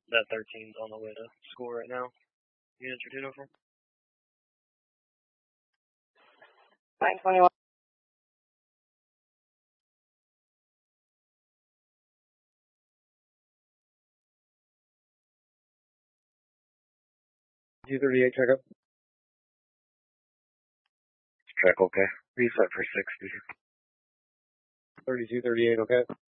That 13's on the way to score right now. Units are 2 for 921. G38, check up. Check, okay. Reset for 60. 3238, okay.